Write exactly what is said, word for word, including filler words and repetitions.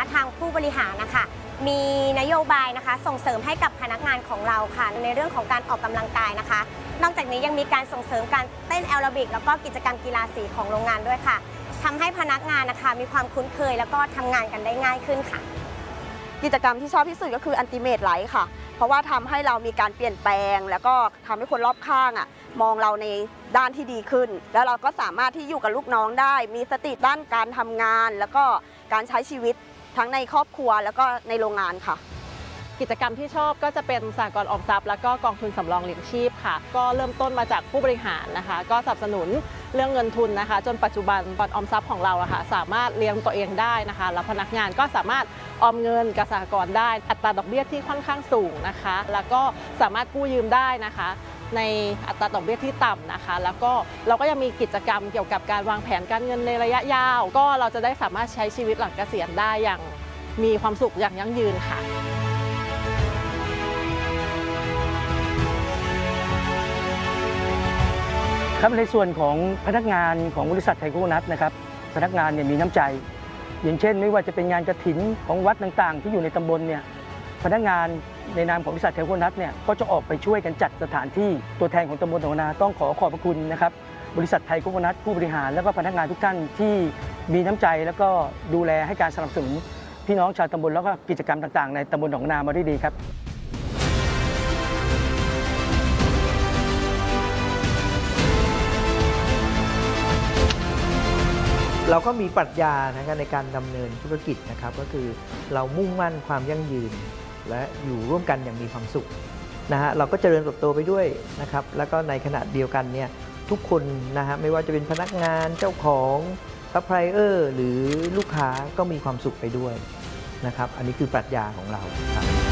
ทางผู้บริหารนะคะมีนโยบายนะคะส่งเสริมให้กับพนักงานของเราค่ะในเรื่องของการออกกำลังกายนะคะนอกจากนี้ยังมีการส่งเสริมการเต้นแอโรบิกแล้วก็กิจกรรมกีฬาสีของโรงงานด้วยค่ะทำให้พนักงานนะคะมีความคุ้นเคยแล้วก็ทำงานกันได้ง่ายขึ้นค่ะกิจกรรมที่ชอบที่สุดก็คืออันติเมทไลท์ค่ะเพราะว่าทำให้เรามีการเปลี่ยนแปลงแล้วก็ทำให้คนรอบข้างอ่ะมองเราในด้านที่ดีขึ้นแล้วเราก็สามารถที่อยู่กับลูกน้องได้มีสติด้านการทำงานแล้วก็การใช้ชีวิตทั้งในครอบครัวแล้วก็ในโรงงานค่ะกิจกรรมที่ชอบก็จะเป็นสหกรณ์ออมทรัพย์แล้วก็กองทุนสำรองเลี้ยงชีพค่ะก็เริ่มต้นมาจากผู้บริหารนะคะก็สนับสนุนเรื่องเงินทุนนะคะจนปัจจุบันกองออมทรัพย์ของเราอะค่ะสามารถเลี้ยงตัวเองได้นะคะแล้วพนักงานก็สามารถออมเงินกับสหกรณ์ได้อัตราดอกเบี้ยที่ค่อนข้างสูงนะคะแล้วก็สามารถกู้ยืมได้นะคะในอัตราดอกเบี้ยที่ต่ำนะคะแล้วก็เราก็ยังมีกิจกรรมเกี่ยวกับการวางแผนการเงินในระยะยาวก็เราจะได้สามารถใช้ชีวิตหลังเกษียณได้อย่างมีความสุขอย่างยั่งยืนค่ะครับในส่วนของพนักงานของบริษัทไทยโคโคนัทนะครับพนักงานเนี่ยมีน้ำใจอย่างเช่นไม่ว่าจะเป็นงานกฐินของวัดต่างๆที่อยู่ในตำบลเนี่ยพนักงานในนามของบริษัทไทยโคโคนัทเนี่ยก็จะออกไปช่วยกันจัดสถานที่ตัวแทนของตำบลหนองนาต้องขอขอบพระคุณนะครับบริษัทไทยโคโคนัทผู้บริหารแล้วก็พนักงานทุกท่านที่มีน้ำใจแล้วก็ดูแลให้การสนับสนุนพี่น้องชาวตำบลแล้วก็กิจกรรมต่างๆในตำบลหนองนามาได้ดีครับเราก็มีปรัชญานะครับในการดำเนินธุรกิจนะครับก็คือเรามุ่งมั่นความยั่งยืนและอยู่ร่วมกันอย่างมีความสุขนะฮะเราก็เจริญเติบโตไปด้วยนะครับแล้วก็ในขณะเดียวกันเนี่ยทุกคนนะฮะไม่ว่าจะเป็นพนักงานเจ้าของซัพพลายเออร์หรือลูกค้าก็มีความสุขไปด้วยนะครับอันนี้คือปรัชญาของเราครับ